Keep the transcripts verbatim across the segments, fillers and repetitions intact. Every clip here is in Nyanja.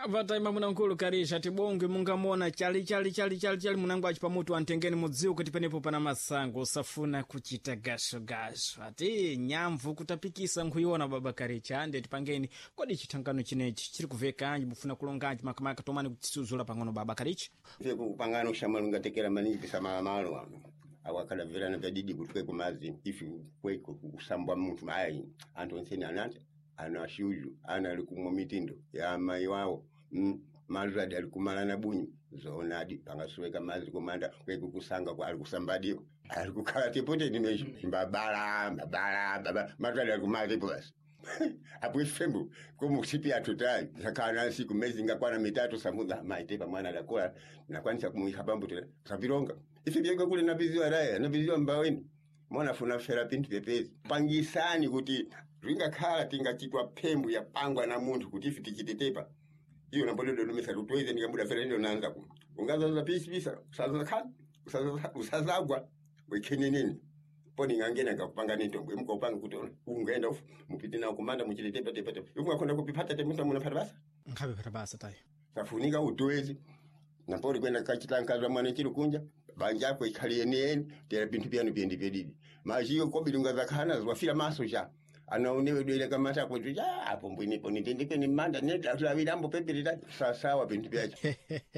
Vataima munankulu karisha tibonge mungamona chali chali chali chali chali munangu achipamutu antengeni mudziwo kuti penepo pana masango usafuna kuchita gasho gasho ati nyamvu kutapikisa nkhuiona baba karicha ande tipangeni kodi chithangano chinechi chiri kuveka mufuna kulongaji makamaka tomani kutisuzula pang'ono baba karicha ife kupangano shamalunga tekera maniki pisa malamalo ano awakala verana vyadidi kutuke kumazi ifi kweko kusambwa mtu maayi anto nseni anante ana shuju ana alikumwa mitindo ya mai wao mm, mazadi alikumala na bunyi zonadi pangasuweka mazi kumanda kweko kusanga kwa alikusambadiyo alikukala tepote nimeshu mbabala mbabala mbabala mazadi alikumala tepo basi apo ifembu komu sipi atutai sakana siku mezi ngakwana mitatu samuda maitepa mwana lakola na kwanisa kumuhabambu tena sabironga ifi byego kule nabiziwa raya nabiziwa mbaweni mwana funa fera pintu pepezi pangisani kuti ringa khala tingachitwa pembu ya pangwa na muntu kuti ifi tichitetepa iyo nambodo lumisa tutweze nikambuda fera ndio naanza ku ungaza pisi pisa usaza khala usaza usazagwa wekene nini poni ngangena ngakupanga nitombo imukopanga kuti ungaenda mupiti na kumanda muchitetepa tepa tepa yunga kwenda kupipata temuta munapata basa ngabe pata basa tayo safunika utwezi na pori kwenda kachitankaza mwana chiri kunja banja ko ikhalieni tera bintu byanu byendi byedidi majiyo ko bilunga zakana zwafira maso ja anaonewe dwele kama ta ko ja hapo mbwini poni ndike ni manda neta tulavilambo pepirita sawa sawa bintu byaje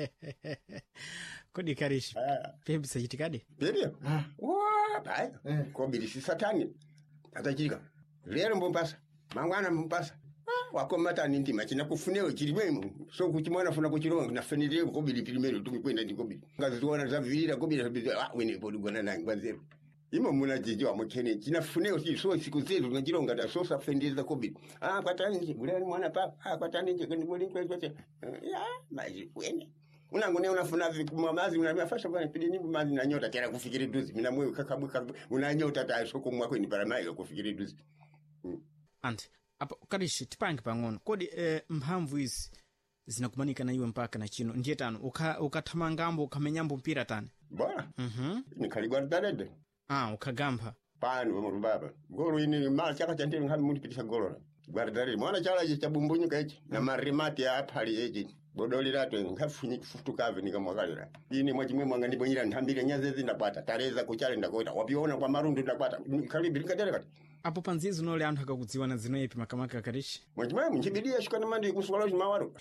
kodi karishi pepe sajitikade pepe ah wa bai ko bilisi satani atachika lero mbompasa mangwana mbompasa wakomata nindi machina kufunewe chilimwemo so kuchimwana funa kuchironga na fenile ko bili primero tumikwenda ndikobili ngaziona zavirira kobili ah wene poligona na ngwanzero imo muna jijwa mukene china funewe chi so siku zetu ngachironga da so safendeza kobili ah kwatani nje gulani mwana pa ah kwatani nje kani boli kwete ya maji wene unangone unafuna vikuma mazi unamafasha bwana pidini mazi na nyota tena kufikiri duzi mina mwe kakabwe unanyota ta soko mwako ni paramayo kufikiri duzi ante apa karishi tipange pang'ono kodi eh, mphamvu izi zinakumanika na iwe mpaka na chino ndiye tano uka ukathamangambo ukamenyambo mpira tani bora mhm mm nikaligwa dalede ah ukagamba pano mu baba goro ini mala chaka chanteni ngami mundi pitisha goro gwardari mwana chala cha bumbunyu echi na marimati ya apali echi bodoli latwe ngafunyi futukave nikamwakalira ini mwachimwe mwanga ndibonyira ntambire nyazezi ndapata tareza kuchale ndakota wapiona kwa marundu ndapata kalibi likadere kati apo panzizo nole anthu akakudziwa na zino yepi makamaka karishi mwachimwe mchibidia shikana mandi kuswala chimawaro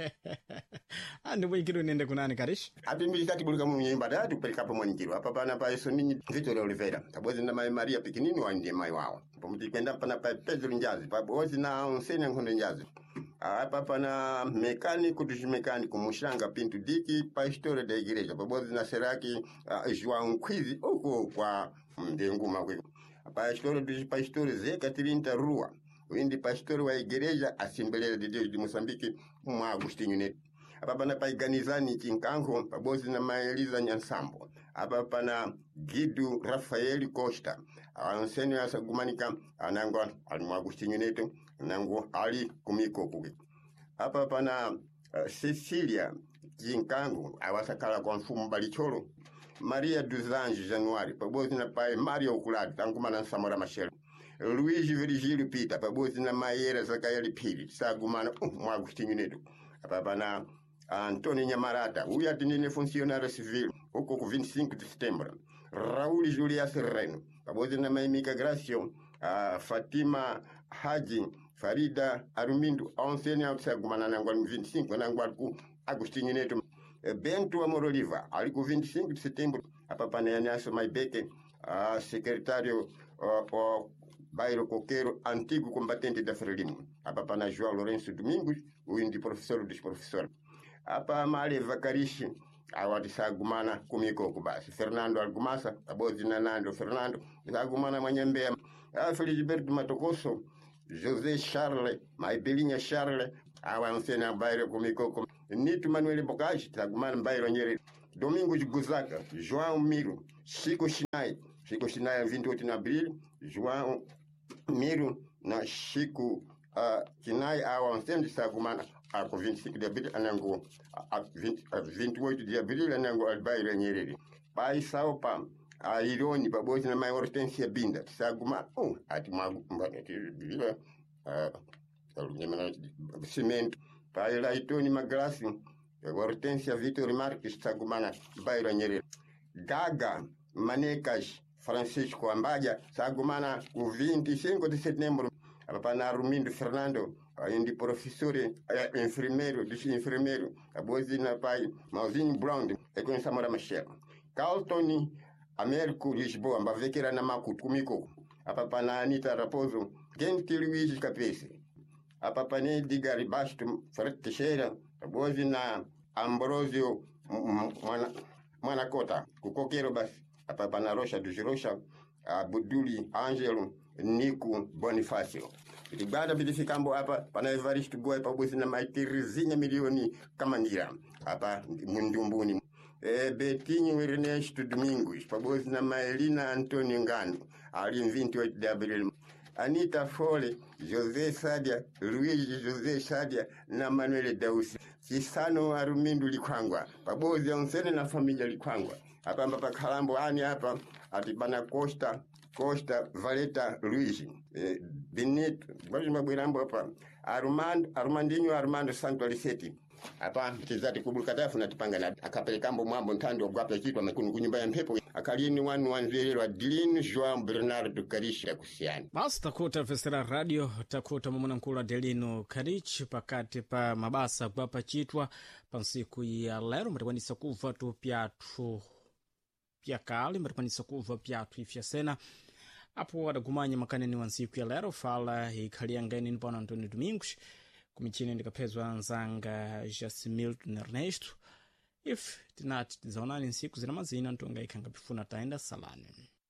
andi bwikiro nende kunani karishi ati mbikati bulika mu nyimba datu pelika pa mwanjiro apa pana pa eso ninyi Victor Oliveira tabozi na mai Maria pikinini wa ndiye mai wao pamuti kwenda pana pa Pedro Njazi pabozi na onsene nkonde Njazi apa pana mekani kutushi mekani kumushanga pintu diki pa historia da igreja pabozi na seraki uh, João Quizi uko kwa ndengu makwe pa historia du pa historia ze Catrinta Rua windi pastor wa igreja Assembleia de Deus de Moçambique mwa Agostinho Neto apa pana paiganizani chinkango pabozi na Maeliza Nyansambo apa pana Guido Rafael Costa anseni asagumanika anango ali Agostinho Neto nango ali kumiko kuke apa pana uh, Cecilia chinkango awasakala kwa mfumu balicholo Maria dos Anjos Januário pabozi na pai Mario Oculado tangumana Samora Machel Luiz Virgílio Pita pabozi na Maera Zakaeli Piri sagumana uh, mwa Agostinho Neto apa pana Antônio Nhamarata, o atinine funcionário civil, o com vinte e cinco de setembro. Raul Julia Serreno, a voz na Maimica Gracio, a Fatima Haji, Farida Arumindo, a Oncênia Sagumana Nangual vinte e cinco, Nangualcu, Agostinho Neto, Bento Amor Oliva, ali com vinte e cinco de setembro, a Papaneanasso Maibeke, a secretário o Bairro Coqueiro, antigo combatente da Frelimo, a Papana João Lourenço Domingos, o indi professor dos professores. Apa mali vakarishi awati sagumana kumiko kubasi Fernando Algumasa abozi na Nando Fernando sagumana manyembea a Felisberto Matokoso José Charles Maibelinha Charles awansena bairro kumiko Nito Manuel Bocaji sagumana bairro Nyeri Domingos Guzaka João Miro Chico Chinai Chico Chinai vinte e oito de abril João Miro na Chico Uh, Chinai awansena sagumana a vinte e cinco de abril anango a vinte e oito de abril anango albaira Nyerere pai saupa a ironi babozi na mai Hortensia Binda saguma oh ati magu mbati bila uh cimento pai Laitoni Magrassi, Hortência Vitor Marques sagumana bairro Nyerere. Gaga Manecas Francisco Ambaja sagumana o vinte e cinco de setembro apana Armindo Fernando ainda professor é, enfermeiro dos enfermeiro a bozina pai Malzinho Brown é com Samora Machel. Carlton Américo Lisboa mbavekera na makutu kumiko apapana Anita Raposo Gente Luiz Capese apapane Digari Basto Fred Teixeira a bozina Ambrosio mwana mwana kota kukokero basi apapana Rocha dos Rocha a Buduli Angelo Nico Bonifácio Ligada bidifikambo hapa pana Evaristo Goy pa bozina maitirizinha milioni kamangira hapa mundumbuni e Betinho Ernesto Domingos pa bozina Maelina Antônio Ngano ali vinte e oito de abril Anita Fole José Sadia Luiz José Sadia na Manuel Dausi Sisano Arumindo Likwangwa pa bozi onsene na família Likwangwa hapa mbapa Kalambo ani hapa atibana Costa Costa Valeta Luiz eh, Benito Bajima Bwirambo hapa Armando Armandinho Armando Santo Aliceti hapa kizati kubulukatafu na tipanga na akapelekambo mwambo ntando gwapa kitwa mekunu kunyumba ya mpepo akalini wanu wanzerero Adeline João Bernardo Carisha kusiani basi takuta Vesera Radio takuta mumuna nkula Adelino Karich pakati pa mabasa gwapa chitwa pansiku ya lero mtawanisa kuva tu pyatu pyakali mtawanisa kuva pyatu ifyasena apo wadagumanya makaneni wansiku ya lero fala ikaliangani nipona Antônio Domingos kumichini ndikapezwa nzanga Jasimilton Ernesto if tinati tizaonani nsiku zina mazina ntonga ikanga pifuna taenda salani.